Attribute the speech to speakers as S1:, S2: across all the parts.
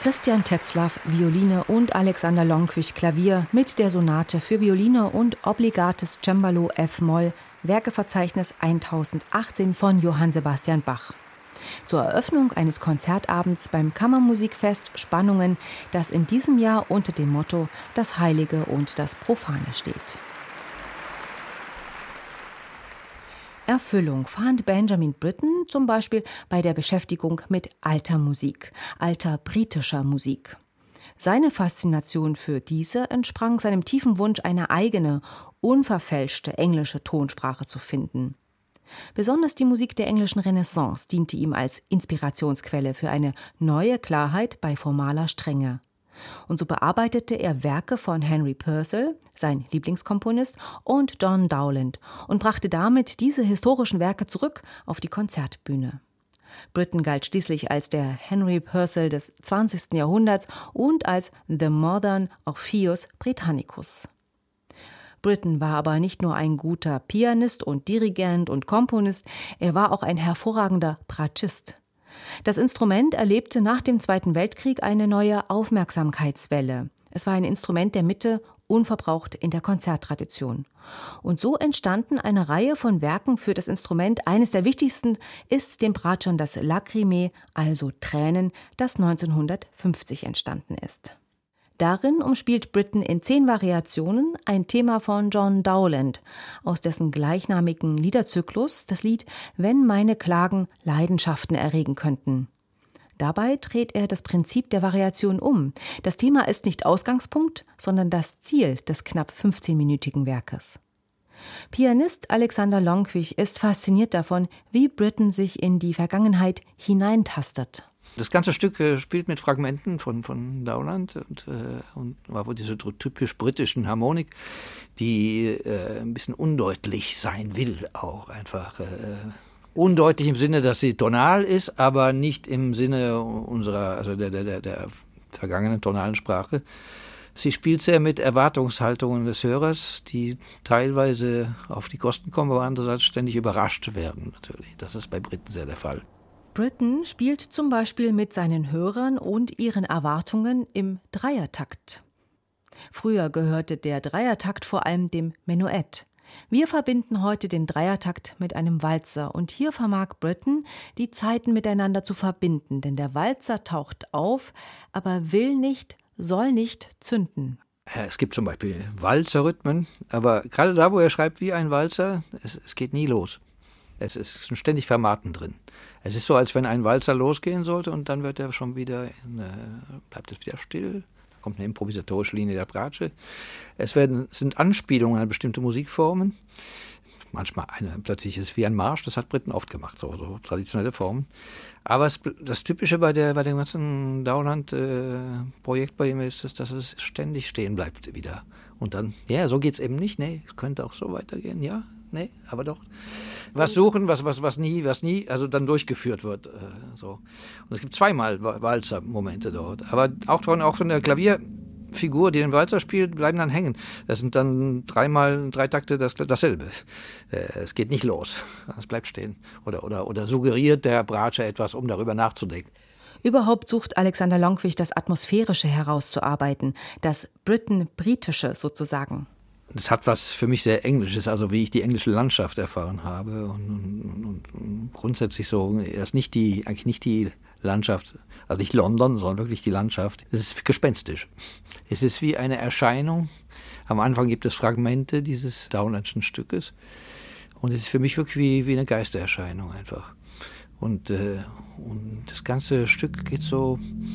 S1: Christian Tetzlaff, Violine und Alexander Lonquich, Klavier mit der Sonate für Violine und Obligates Cembalo F-Moll, Werkeverzeichnis 1018 von Johann Sebastian Bach. Zur Eröffnung eines Konzertabends beim Kammermusikfest Spannungen, das in diesem Jahr unter dem Motto Das Heilige und das Profane steht. Erfüllung fand Benjamin Britten zum Beispiel bei der Beschäftigung mit alter Musik, alter britischer Musik. Seine Faszination für diese entsprang seinem tiefen Wunsch, eine eigene, unverfälschte englische Tonsprache zu finden. Besonders die Musik der englischen Renaissance diente ihm als Inspirationsquelle für eine neue Klarheit bei formaler Strenge. Und so bearbeitete er Werke von Henry Purcell, sein Lieblingskomponist, und John Dowland und brachte damit diese historischen Werke zurück auf die Konzertbühne. Britten galt schließlich als der Henry Purcell des 20. Jahrhunderts und als The Modern Orpheus Britannicus. Britten war aber nicht nur ein guter Pianist und Dirigent und Komponist, er war auch ein hervorragender Bratschist. Das Instrument erlebte nach dem Zweiten Weltkrieg eine neue Aufmerksamkeitswelle. Es war ein Instrument der Mitte, unverbraucht in der Konzerttradition. Und so entstanden eine Reihe von Werken für das Instrument. Eines der wichtigsten ist dem Bratschern das Lacrymae, also Tränen, das 1950 entstanden ist. Darin umspielt Britten in 10 Variationen ein Thema von John Dowland, aus dessen gleichnamigen Liederzyklus das Lied »Wenn meine Klagen Leidenschaften erregen könnten«. Dabei dreht er das Prinzip der Variation um. Das Thema ist nicht Ausgangspunkt, sondern das Ziel des knapp 15-minütigen Werkes. Pianist Alexander Lonquich ist fasziniert davon, wie Britten sich in die Vergangenheit hineintastet.
S2: Das ganze Stück spielt mit Fragmenten von Dowland und war diese typisch britischen Harmonik, die ein bisschen undeutlich sein will, auch einfach. Undeutlich im Sinne, dass sie tonal ist, aber nicht im Sinne unserer, also der vergangenen tonalen Sprache. Sie spielt sehr mit Erwartungshaltungen des Hörers, die teilweise auf die Kosten kommen, aber andererseits ständig überrascht werden, natürlich. Das ist bei Britten sehr der Fall.
S1: Britten spielt zum Beispiel mit seinen Hörern und ihren Erwartungen im Dreiertakt. Früher gehörte der Dreiertakt vor allem dem Menuett. Wir verbinden heute den Dreiertakt mit einem Walzer und hier vermag Britten, die Zeiten miteinander zu verbinden, denn der Walzer taucht auf, aber will nicht, soll nicht zünden.
S2: Es gibt zum Beispiel Walzerrhythmen, aber gerade da, wo er schreibt wie ein Walzer, es geht nie los. Es ist ständig Vermaten drin. Es ist so, als wenn ein Walzer losgehen sollte und dann wird er schon wieder, bleibt es wieder still. Da kommt eine improvisatorische Linie der Bratsche. Sind Anspielungen an bestimmte Musikformen. Manchmal plötzlich ist es wie ein Marsch, das hat Britten oft gemacht, so traditionelle Formen. Aber das Typische bei dem ganzen Dowland-Projekt bei ihm ist, dass es ständig stehen bleibt wieder. Und dann, ja, so geht's eben nicht. Nee, es könnte auch so weitergehen, ja. Nee, aber doch. Was suchen, was nie, also dann durchgeführt wird. So. Und es gibt zweimal Walzer-Momente dort. Aber auch von der Klavierfigur, die den Walzer spielt, bleiben dann hängen. Das sind dann 3 Takte dasselbe. Es geht nicht los. Es bleibt stehen. Oder suggeriert der Bratscher etwas, um darüber nachzudenken.
S1: Überhaupt sucht Alexander Lonquich das Atmosphärische herauszuarbeiten, das Britten-Britische sozusagen.
S2: Das hat was für mich sehr Englisches, also wie ich die englische Landschaft erfahren habe und grundsätzlich so, eigentlich nicht die Landschaft, also nicht London, sondern wirklich die Landschaft. Es ist gespenstisch. Es ist wie eine Erscheinung. Am Anfang gibt es Fragmente dieses Dowlandschen Stückes und es ist für mich wirklich wie eine Geistererscheinung einfach. Und das ganze Stück geht so,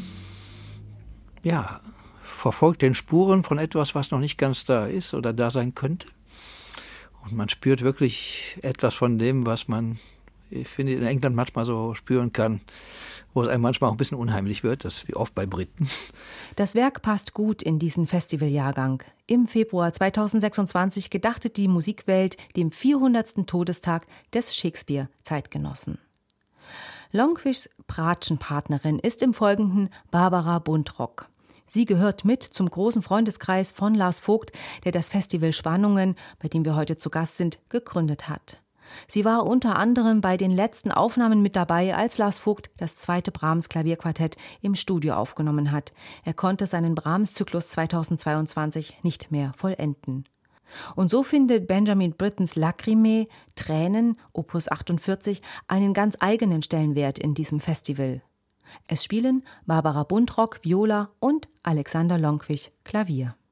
S2: ja, verfolgt den Spuren von etwas, was noch nicht ganz da ist oder da sein könnte. Und man spürt wirklich etwas von dem, was man, ich finde, in England manchmal so spüren kann, wo es einem manchmal auch ein bisschen unheimlich wird, das ist wie oft bei Briten.
S1: Das Werk passt gut in diesen Festivaljahrgang. Im Februar 2026 gedachte die Musikwelt dem 400. Todestag des Shakespeare-Zeitgenossen. Lonquichs Bratschenpartnerin ist im Folgenden Barbara Buntrock. Sie gehört mit zum großen Freundeskreis von Lars Vogt, der das Festival Spannungen, bei dem wir heute zu Gast sind, gegründet hat. Sie war unter anderem bei den letzten Aufnahmen mit dabei, als Lars Vogt das 2. Brahms-Klavierquartett im Studio aufgenommen hat. Er konnte seinen Brahms-Zyklus 2022 nicht mehr vollenden. Und so findet Benjamin Brittens Lacrimæ, Tränen, Opus 48, einen ganz eigenen Stellenwert in diesem Festival. Es spielen Barbara Buntrock, Viola und Alexander Lonkwich, Klavier.